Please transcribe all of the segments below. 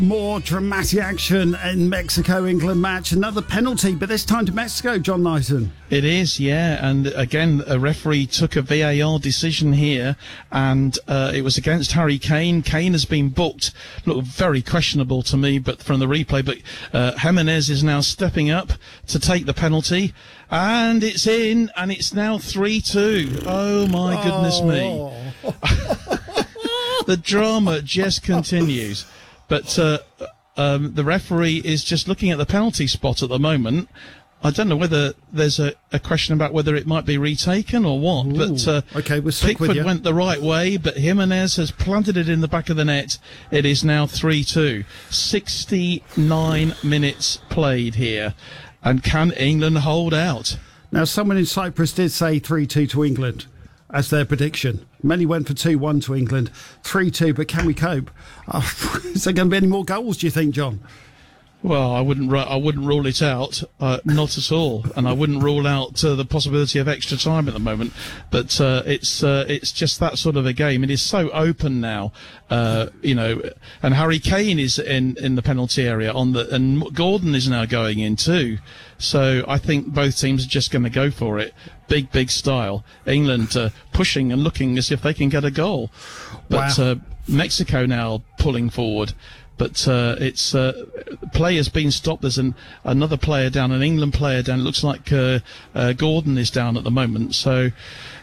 More dramatic action in Mexico-England match. Another penalty, but this time to Mexico, John Knighton. It is, yeah. And again, a referee took a VAR decision here, and it was against Harry Kane. Kane has been booked. Looked very questionable to me, but from the replay. But Jimenez is now stepping up to take the penalty, and it's in, and it's now 3-2. Oh my goodness me! The drama just continues. But the referee is just looking at the penalty spot at the moment. I don't know whether there's a question about whether it might be retaken or what. Ooh, but okay, we'll stick with you. Pickford went the right way, but Jimenez has planted it in the back of the net. It is now 3-2. 69 minutes played here. And can England hold out? Now, someone in Cyprus did say 3-2 to England as their prediction. Many went for 2-1 to England, 3-2, but can we cope? Is there going to be any more goals, do you think, John? Well, I wouldn't rule it out, not at all, and I wouldn't rule out the possibility of extra time at the moment. But it's just that sort of a game. It is so open now, and Harry Kane is in the penalty area and Gordon is now going in too. So I think both teams are just going to go for it, big style. England pushing and looking as if they can get a goal, but wow. Mexico now pulling forward. But it's play has been stopped. There's another player down, an England player down. It looks like Gordon is down at the moment. So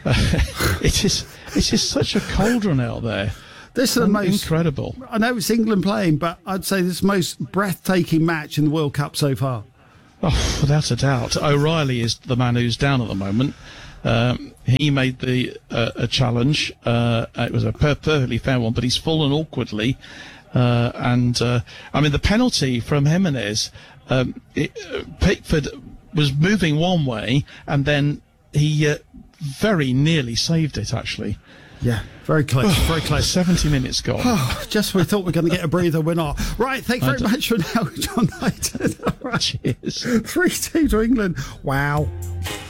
it is such a cauldron out there. This is the most incredible. I know it's England playing, but I'd say this is the most breathtaking match in the World Cup so far. Oh, without a doubt. O'Reilly is the man who's down at the moment. He made a challenge. It was a perfectly fair one, but he's fallen awkwardly. The penalty from Jimenez, Pickford was moving one way, and then he very nearly saved it, actually. Yeah, very close, very close. 70 minutes gone. Just when we thought we were going to get a breather, we're not. Right, thank you very much for now, John Knighton. Right. Cheers. 3-2 to England. Wow.